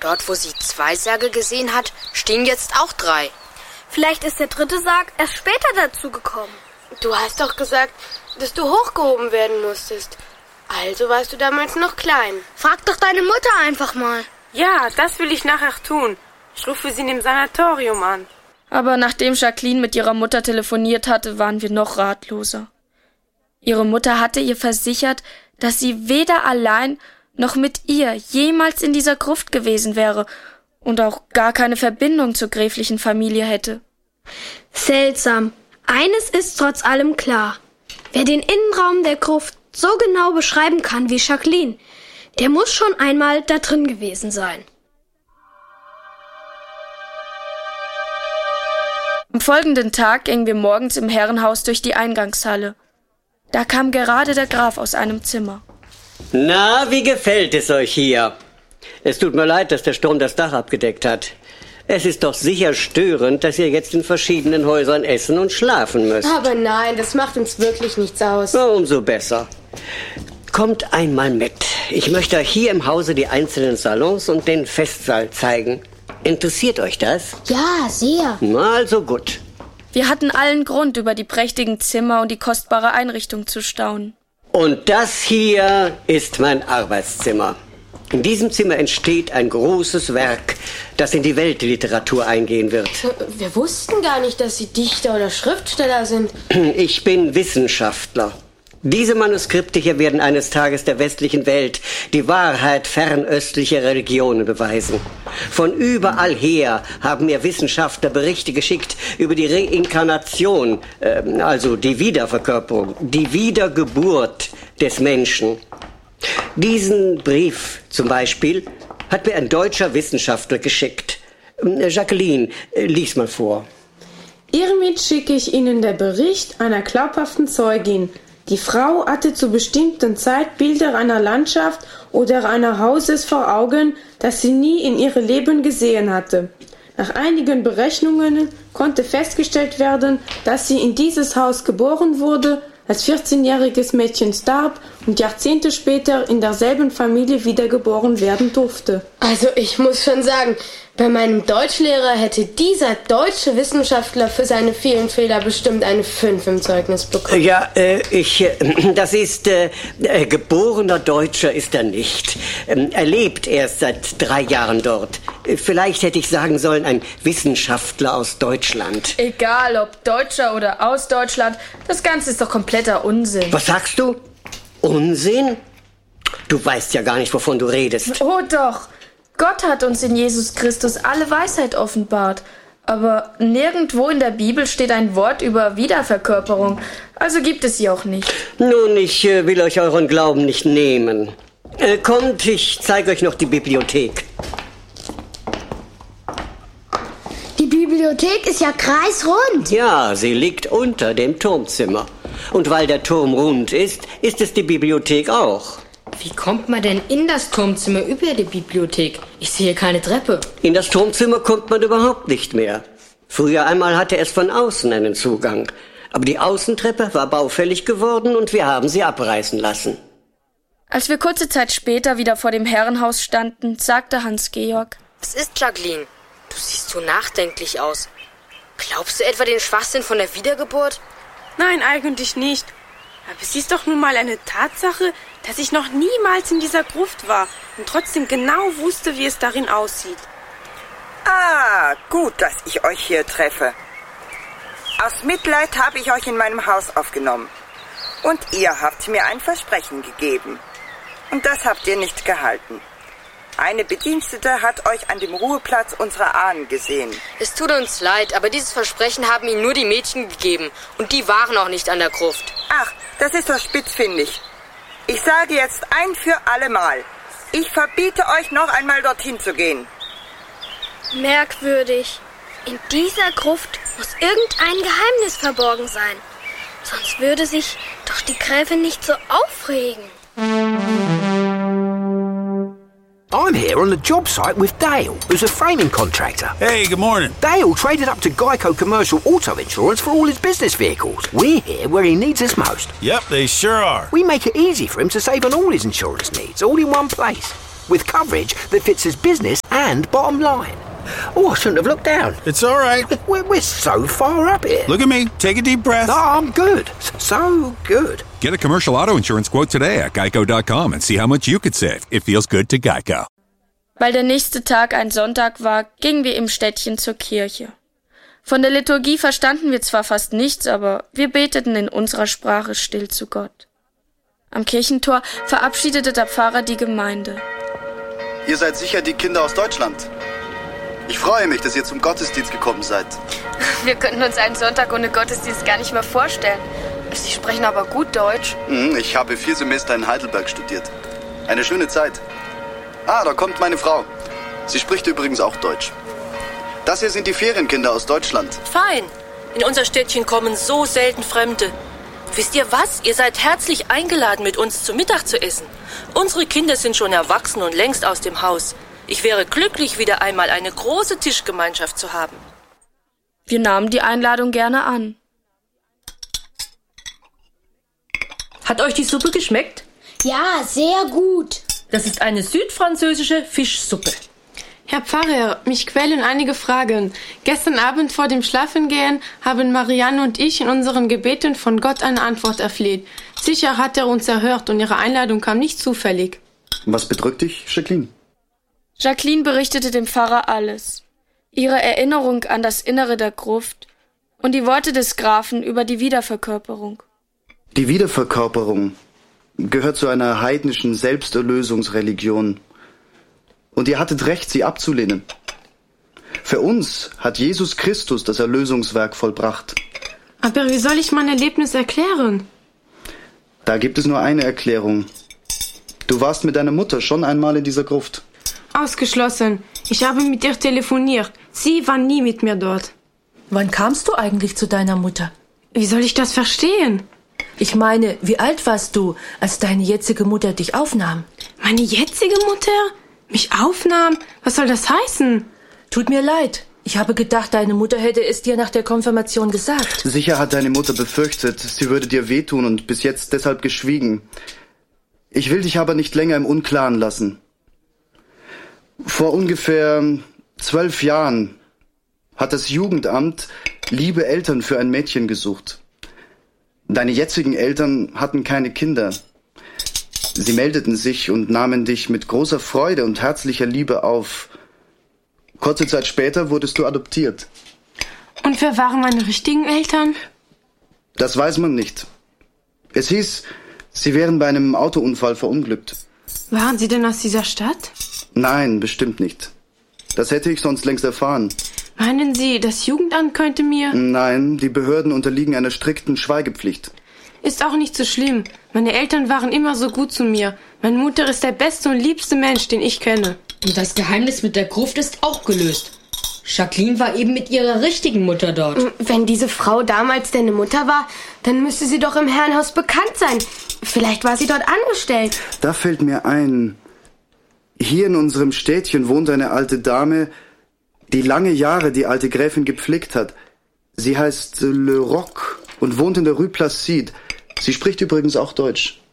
Dort, wo sie 2 Särge gesehen hat, stehen jetzt auch 3. Vielleicht ist der 3. Sarg erst später dazu gekommen. Du hast doch gesagt, dass du hochgehoben werden musstest. Also warst du damals noch klein. Frag doch deine Mutter einfach mal. Ja, das will ich nachher tun. Ich rufe sie in dem Sanatorium an. Aber nachdem Jacqueline mit ihrer Mutter telefoniert hatte, waren wir noch ratloser. Ihre Mutter hatte ihr versichert, dass sie weder allein noch mit ihr jemals in dieser Gruft gewesen wäre und auch gar keine Verbindung zur gräflichen Familie hätte. Seltsam. Eines ist trotz allem klar. Wer den Innenraum der Gruft so genau beschreiben kann wie Jacqueline, der muss schon einmal da drin gewesen sein. Am folgenden Tag gingen wir morgens im Herrenhaus durch die Eingangshalle. Da kam gerade der Graf aus einem Zimmer. Na, wie gefällt es euch hier? Es tut mir leid, dass der Sturm das Dach abgedeckt hat. Es ist doch sicher störend, dass ihr jetzt in verschiedenen Häusern essen und schlafen müsst. Aber nein, das macht uns wirklich nichts aus. Na, umso besser. Kommt einmal mit. Ich möchte euch hier im Hause die einzelnen Salons und den Festsaal zeigen. Interessiert euch das? Ja, sehr. Na, also gut. Wir hatten allen Grund, über die prächtigen Zimmer und die kostbare Einrichtung zu staunen. Und das hier ist mein Arbeitszimmer. In diesem Zimmer entsteht ein großes Werk, das in die Weltliteratur eingehen wird. Wir wussten gar nicht, dass Sie Dichter oder Schriftsteller sind. Ich bin Wissenschaftler. Diese Manuskripte hier werden eines Tages der westlichen Welt die Wahrheit fernöstlicher Religionen beweisen. Von überall her haben mir Wissenschaftler Berichte geschickt über die Reinkarnation, also die Wiederverkörperung, die Wiedergeburt des Menschen. Diesen Brief zum Beispiel hat mir ein deutscher Wissenschaftler geschickt. Jacqueline, lies mal vor. Hiermit schicke ich Ihnen den Bericht einer glaubhaften Zeugin. Die Frau hatte zu bestimmten Zeit Bilder einer Landschaft oder einer Hauses vor Augen, das sie nie in ihrem Leben gesehen hatte. Nach einigen Berechnungen konnte festgestellt werden, dass sie in dieses Haus geboren wurde, als 14-jähriges Mädchen starb und Jahrzehnte später in derselben Familie wiedergeboren werden durfte. Also ich muss schon sagen, bei meinem Deutschlehrer hätte dieser deutsche Wissenschaftler für seine vielen Fehler bestimmt eine 5 im Zeugnis bekommen. Ja, geborener Deutscher ist er nicht. Er lebt erst seit 3 Jahren dort. Vielleicht hätte ich sagen sollen, ein Wissenschaftler aus Deutschland. Egal, ob Deutscher oder aus Deutschland, das Ganze ist doch kompletter Unsinn. Was sagst du? Unsinn? Du weißt ja gar nicht, wovon du redest. Oh doch, Gott hat uns in Jesus Christus alle Weisheit offenbart. Aber nirgendwo in der Bibel steht ein Wort über Wiederverkörperung. Also gibt es sie auch nicht. Nun, ich will euch euren Glauben nicht nehmen. Kommt, ich zeige euch noch die Bibliothek. Die Bibliothek ist ja kreisrund. Ja, sie liegt unter dem Turmzimmer. Und weil der Turm rund ist, ist es die Bibliothek auch. Wie kommt man denn in das Turmzimmer über die Bibliothek? Ich sehe keine Treppe. In das Turmzimmer kommt man überhaupt nicht mehr. Früher einmal hatte es von außen einen Zugang. Aber die Außentreppe war baufällig geworden und wir haben sie abreißen lassen. Als wir kurze Zeit später wieder vor dem Herrenhaus standen, sagte Hans-Georg: Was ist, Jacqueline? Du siehst so nachdenklich aus. Glaubst du etwa den Schwachsinn von der Wiedergeburt? Nein, eigentlich nicht. Aber es ist doch nun mal eine Tatsache, dass ich noch niemals in dieser Gruft war und trotzdem genau wusste, wie es darin aussieht. Ah, gut, dass ich euch hier treffe. Aus Mitleid habe ich euch in meinem Haus aufgenommen. Und ihr habt mir ein Versprechen gegeben. Und das habt ihr nicht gehalten. Eine Bedienstete hat euch an dem Ruheplatz unserer Ahnen gesehen. Es tut uns leid, aber dieses Versprechen haben Ihnen nur die Mädchen gegeben. Und die waren auch nicht an der Gruft. Ach, das ist doch spitzfindig. Ich sage jetzt ein für alle Mal. Ich verbiete euch noch einmal dorthin zu gehen. Merkwürdig. In dieser Gruft muss irgendein Geheimnis verborgen sein. Sonst würde sich doch die Gräfin nicht so aufregen. I'm here on the job site with Dale, who's a framing contractor. Hey, good morning. Dale traded up to Geico Commercial Auto Insurance for all his business vehicles. We're here where he needs us most. Yep, they sure are. We make it easy for him to save on all his insurance needs, all in one place. with coverage that fits his business and bottom line. Oh, I shouldn't have looked down. It's all right. We're so far up here. Look at me. Take a deep breath. No, I'm good. So good. Get a commercial auto insurance quote today at geico.com and see how much you could save. It feels good to Geico. Weil der nächste Tag ein Sonntag war, gingen wir im Städtchen zur Kirche. Von der Liturgie verstanden wir zwar fast nichts, aber wir beteten in unserer Sprache still zu Gott. Am Kirchentor verabschiedete der Pfarrer die Gemeinde. Ihr seid sicher die Kinder aus Deutschland. Ich freue mich, dass ihr zum Gottesdienst gekommen seid. Wir könnten uns einen Sonntag ohne Gottesdienst gar nicht mehr vorstellen. Sie sprechen aber gut Deutsch. Ich habe 4 Semester in Heidelberg studiert. Eine schöne Zeit. Ah, da kommt meine Frau. Sie spricht übrigens auch Deutsch. Das hier sind die Ferienkinder aus Deutschland. Fein. In unser Städtchen kommen so selten Fremde. Wisst ihr was? Ihr seid herzlich eingeladen, mit uns zu Mittag zu essen. Unsere Kinder sind schon erwachsen und längst aus dem Haus. Ich wäre glücklich, wieder einmal eine große Tischgemeinschaft zu haben. Wir nahmen die Einladung gerne an. Hat euch die Suppe geschmeckt? Ja, sehr gut. Das ist eine südfranzösische Fischsuppe. Herr Pfarrer, mich quälen einige Fragen. Gestern Abend vor dem Schlafengehen haben Marianne und ich in unseren Gebeten von Gott eine Antwort erfleht. Sicher hat er uns erhört und Ihre Einladung kam nicht zufällig. Was bedrückt dich, Jacqueline? Jacqueline berichtete dem Pfarrer alles. Ihre Erinnerung an das Innere der Gruft und die Worte des Grafen über die Wiederverkörperung. Die Wiederverkörperung gehört zu einer heidnischen Selbsterlösungsreligion. Und ihr hattet recht, sie abzulehnen. Für uns hat Jesus Christus das Erlösungswerk vollbracht. Aber wie soll ich mein Erlebnis erklären? Da gibt es nur eine Erklärung. Du warst mit deiner Mutter schon einmal in dieser Gruft. Ausgeschlossen. Ich habe mit ihr telefoniert. Sie war nie mit mir dort. Wann kamst du eigentlich zu deiner Mutter? Wie soll ich das verstehen? Ich meine, wie alt warst du, als deine jetzige Mutter dich aufnahm? Meine jetzige Mutter? Mich aufnahm? Was soll das heißen? Tut mir leid. Ich habe gedacht, deine Mutter hätte es dir nach der Konfirmation gesagt. Sicher hat deine Mutter befürchtet, sie würde dir wehtun und bis jetzt deshalb geschwiegen. Ich will dich aber nicht länger im Unklaren lassen. Vor ungefähr 12 Jahren hat das Jugendamt liebe Eltern für ein Mädchen gesucht. Deine jetzigen Eltern hatten keine Kinder. Sie meldeten sich und nahmen dich mit großer Freude und herzlicher Liebe auf. Kurze Zeit später wurdest du adoptiert. Und wer waren meine richtigen Eltern? Das weiß man nicht. Es hieß, sie wären bei einem Autounfall verunglückt. Waren sie denn aus dieser Stadt? Nein, bestimmt nicht. Das hätte ich sonst längst erfahren. Meinen Sie, das Jugendamt könnte mir... Nein, die Behörden unterliegen einer strikten Schweigepflicht. Ist auch nicht so schlimm. Meine Eltern waren immer so gut zu mir. Meine Mutter ist der beste und liebste Mensch, den ich kenne. Und das Geheimnis mit der Gruft ist auch gelöst. Jacqueline war eben mit ihrer richtigen Mutter dort. Wenn diese Frau damals deine Mutter war, dann müsste sie doch im Herrenhaus bekannt sein. Vielleicht war sie dort angestellt. Da fällt mir ein, hier in unserem Städtchen wohnt eine alte Dame, die lange Jahre die alte Gräfin gepflegt hat. Sie heißt Le Roc und wohnt in der Rue Placide. Sie spricht übrigens auch Deutsch.